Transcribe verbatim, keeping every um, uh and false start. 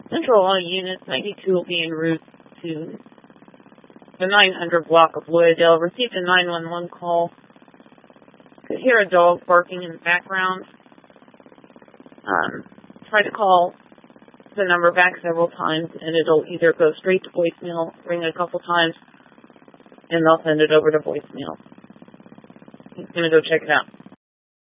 Central all units, ninety-two will be en route to the nine hundred block of Lloydale. Received a nine one one call. Could hear a dog barking in the background. Um, tried to call the number back several times, and it'll either go straight to voicemail, ring a couple times, and they'll send it over to voicemail. I'm going to go check it out.